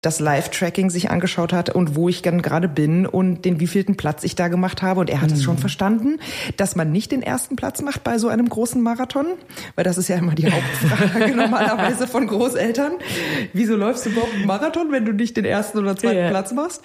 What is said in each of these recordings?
das Live-Tracking sich angeschaut hat und wo ich dann gerade bin und den wievielten Platz ich da gemacht habe. Und er hat es schon verstanden, dass man nicht den ersten Platz macht bei so einem großen Marathon, weil das ist ja immer die Hauptfrage normalerweise von Großeltern. Wieso läufst du überhaupt einen Marathon, wenn du nicht den ersten oder zweiten Platz machst?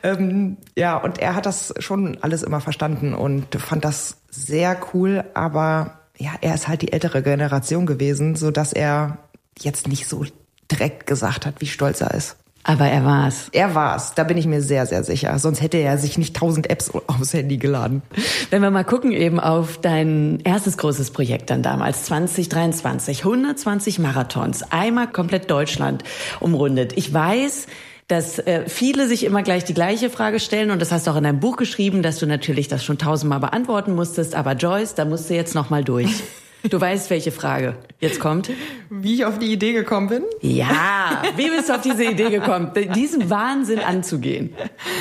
Ja, und er hat das schon alles immer verstanden und fand das sehr cool. Aber ja, er ist halt die ältere Generation gewesen, so dass er jetzt nicht so direkt gesagt hat, wie stolz er ist. Aber er war's. Er war's, da bin ich mir sehr, sehr sicher. Sonst hätte er sich nicht 1000 Apps aufs Handy geladen. Wenn wir mal gucken eben auf dein erstes großes Projekt dann damals, 2023, 120 Marathons, einmal komplett Deutschland umrundet. Ich weiß, dass viele sich immer gleich die gleiche Frage stellen und das hast du auch in deinem Buch geschrieben, dass du natürlich das schon 1000-mal beantworten musstest. Aber Joyce, da musst du jetzt noch mal durch. Du weißt, welche Frage jetzt kommt? Wie ich auf die Idee gekommen bin? Ja, wie bist du auf diese Idee gekommen, diesen Wahnsinn anzugehen?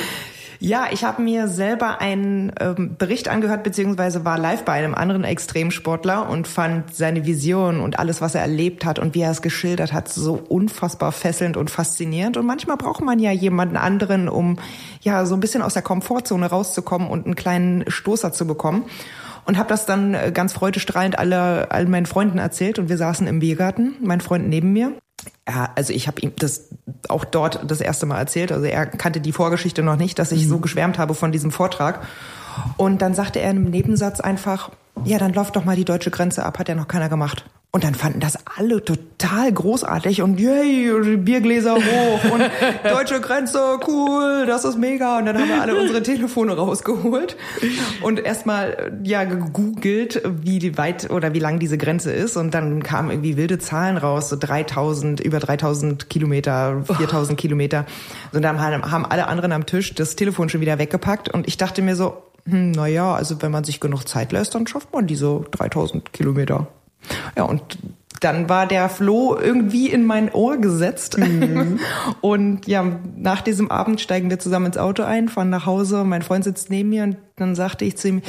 Ja, ich habe mir selber einen Bericht angehört, beziehungsweise war live bei einem anderen Extremsportler und fand seine Vision und alles, was er erlebt hat und wie er es geschildert hat, so unfassbar fesselnd und faszinierend. Und manchmal braucht man ja jemanden anderen, um ja so ein bisschen aus der Komfortzone rauszukommen und einen kleinen Stoßer zu bekommen. Und habe das dann ganz freudestrahlend all meinen Freunden erzählt und wir saßen im Biergarten, mein Freund neben mir. Ja, also ich habe ihm das auch dort das erste Mal erzählt, also er kannte die Vorgeschichte noch nicht, dass ich so geschwärmt habe von diesem Vortrag. Und dann sagte er in einem Nebensatz einfach, ja, dann läuft doch mal die deutsche Grenze ab, hat ja noch keiner gemacht. Und dann fanden das alle total großartig und yay, Biergläser hoch und deutsche Grenze, cool, das ist mega. Und dann haben wir alle unsere Telefone rausgeholt und erstmal ja gegoogelt, wie weit oder wie lang diese Grenze ist. Und dann kamen irgendwie wilde Zahlen raus, so über 3000 Kilometer, 4000 Kilometer. Und dann haben alle anderen am Tisch das Telefon schon wieder weggepackt und ich dachte mir so, naja, also wenn man sich genug Zeit lässt, dann schafft man diese 3000 Kilometer. Ja, und dann war der Floh irgendwie in mein Ohr gesetzt. Und ja, nach diesem Abend steigen wir zusammen ins Auto ein, fahren nach Hause. Mein Freund sitzt neben mir und dann sagte ich zu ihm,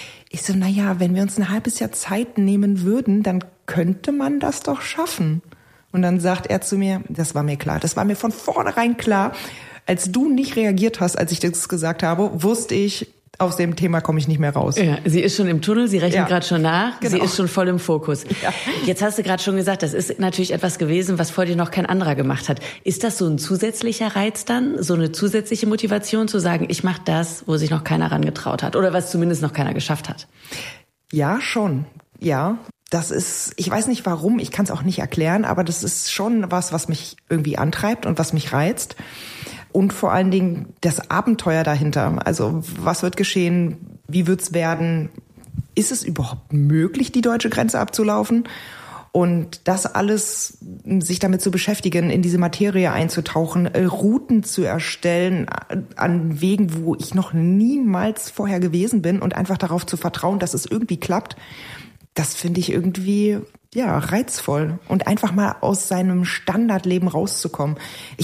naja, wenn wir uns ein halbes Jahr Zeit nehmen würden, dann könnte man das doch schaffen. Und dann sagt er zu mir, das war mir klar, das war mir von vornherein klar. Als du nicht reagiert hast, als ich das gesagt habe, wusste ich, aus dem Thema komme ich nicht mehr raus. Ja, sie ist schon im Tunnel, sie rechnet gerade schon nach, genau. Sie ist schon voll im Fokus. Ja. Jetzt hast du gerade schon gesagt, das ist natürlich etwas gewesen, was vor dir noch kein anderer gemacht hat. Ist das so ein zusätzlicher Reiz dann, so eine zusätzliche Motivation zu sagen, ich mache das, wo sich noch keiner rangetraut hat oder was zumindest noch keiner geschafft hat? Ja, schon. Ja, das ist, ich weiß nicht warum, ich kann es auch nicht erklären, aber das ist schon was mich irgendwie antreibt und was mich reizt. Und vor allen Dingen das Abenteuer dahinter. Also was wird geschehen? Wie wird's werden? Ist es überhaupt möglich, die deutsche Grenze abzulaufen? Und das alles, sich damit zu beschäftigen, in diese Materie einzutauchen, Routen zu erstellen an Wegen, wo ich noch niemals vorher gewesen bin und einfach darauf zu vertrauen, dass es irgendwie klappt, das finde ich irgendwie ja reizvoll und einfach mal aus seinem Standardleben rauszukommen.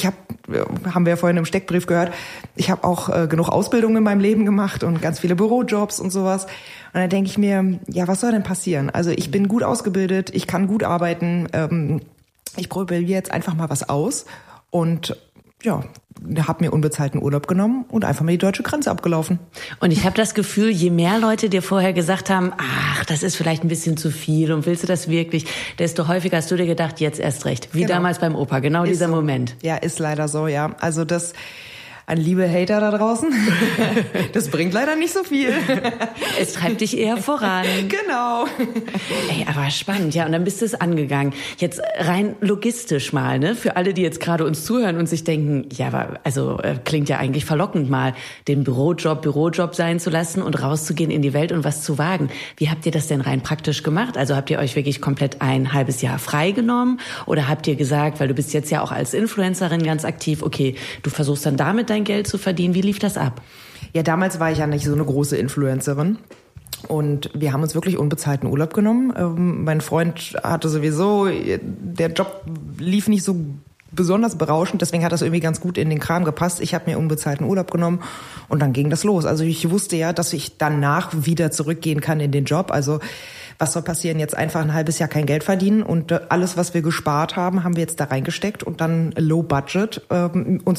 Haben wir ja vorhin im Steckbrief gehört, ich habe auch genug Ausbildung in meinem Leben gemacht und ganz viele Bürojobs und sowas. Und dann denke ich mir, ja, was soll denn passieren? Also ich bin gut ausgebildet, ich kann gut arbeiten, ich probiere jetzt einfach mal was aus und ja, habe mir unbezahlten Urlaub genommen und einfach mal die deutsche Grenze abgelaufen. Und ich habe das Gefühl, je mehr Leute dir vorher gesagt haben, ach, das ist vielleicht ein bisschen zu viel und willst du das wirklich, desto häufiger hast du dir gedacht, jetzt erst recht. Wie damals beim Opa, genau dieser so. Moment. Ja, ist leider so, ja. Also das, an liebe Hater da draußen, das bringt leider nicht so viel. Es treibt dich eher voran. Genau. Ey, aber spannend, ja. Und dann bist du es angegangen. Jetzt rein logistisch mal, ne? Für alle, die jetzt gerade uns zuhören und sich denken, ja, aber also klingt ja eigentlich verlockend mal, den Bürojob sein zu lassen und rauszugehen in die Welt und was zu wagen. Wie habt ihr das denn rein praktisch gemacht? Also habt ihr euch wirklich komplett ein halbes Jahr freigenommen? Oder habt ihr gesagt, weil du bist jetzt ja auch als Influencerin ganz aktiv, okay, du versuchst dann damit dein Geld zu verdienen. Wie lief das ab? Ja, damals war ich ja nicht so eine große Influencerin. Und wir haben uns wirklich unbezahlten Urlaub genommen. Mein Freund hatte sowieso, der Job lief nicht so besonders berauschend, deswegen hat das irgendwie ganz gut in den Kram gepasst. Ich habe mir unbezahlten Urlaub genommen und dann ging das los. Also ich wusste ja, dass ich danach wieder zurückgehen kann in den Job. Also was soll passieren? Jetzt einfach ein halbes Jahr kein Geld verdienen und alles, was wir gespart haben, haben wir jetzt da reingesteckt und dann low budget uns